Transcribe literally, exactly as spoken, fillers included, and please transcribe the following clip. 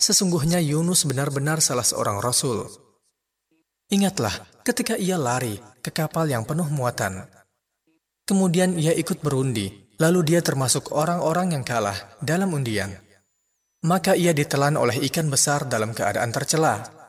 Sesungguhnya Yunus benar-benar salah seorang rasul. Ingatlah ketika ia lari ke kapal yang penuh muatan. Kemudian ia ikut berundi, lalu dia termasuk orang-orang yang kalah dalam undian. Maka ia ditelan oleh ikan besar dalam keadaan tercela.